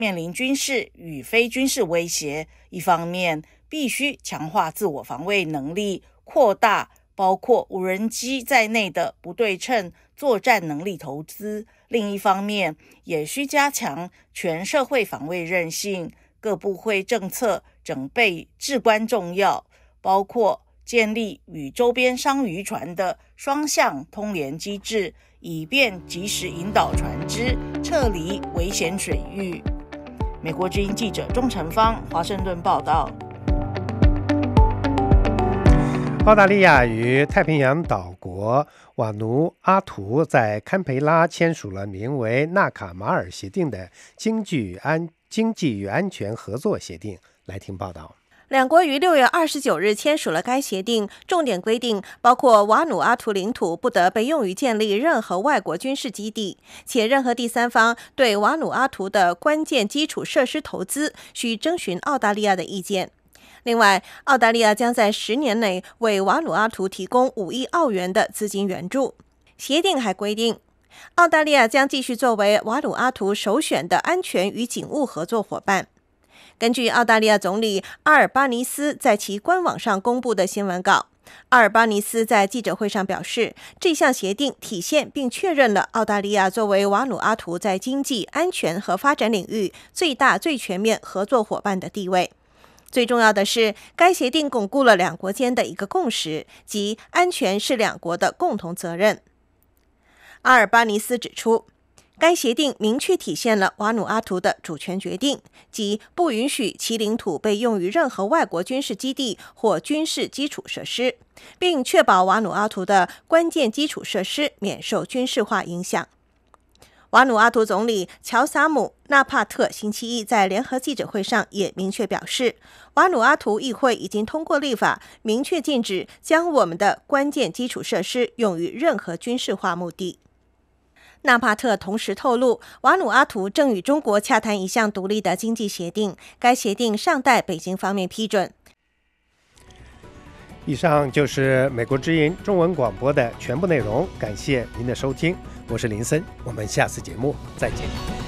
面临军事与非军事威胁，一方面必须强化自我防卫能力，扩大包括无人机在内的不对称作战能力投资，另一方面也需加强全社会防卫韧性。各部会政策整备至关重要，包括建立与周边商渔船的双向通联机制，以便及时引导船只撤离危险水域。美国之音记者钟成芳华盛顿报道。 澳大利亚与太平洋岛国瓦努阿图在堪培拉签署了名为纳卡马尔协定的经济与安全合作协定。来听报道。 两国于6月29日签署了该协定，重点规定包括瓦努阿图领土不得被用于建立任何外国军事基地，且任何第三方对瓦努阿图的关键基础设施投资需征询澳大利亚的意见。另外，澳大利亚将在10年内为瓦努阿图提供5亿澳元的资金援助。协定还规定，澳大利亚将继续作为瓦努阿图首选的安全与警务合作伙伴。根据澳大利亚总理阿尔巴尼斯在其官网上公布的新闻稿，阿尔巴尼斯在记者会上表示，这项协定体现并确认了澳大利亚作为瓦努阿图在经济、安全和发展领域最大、最全面合作伙伴的地位。最重要的是，该协定巩固了两国间的一个共识，即安全是两国的共同责任。阿尔巴尼斯指出，该协定明确体现了瓦努阿图的主权决定，即不允许其领土被用于任何外国军事基地或军事基础设施，并确保瓦努阿图的关键基础设施免受军事化影响。瓦努阿图总理乔萨姆·纳帕特星期一在联合记者会上也明确表示，瓦努阿图议会已经通过立法，明确禁止将我们的关键基础设施用于任何军事化目的。纳帕特同时透露，瓦努阿图正与中国洽谈一项独立的经济协定，该协定尚待北京方面批准。 以上就是美国之音中文广播的全部内容，感谢您的收听，我是林森，我们下次节目再见。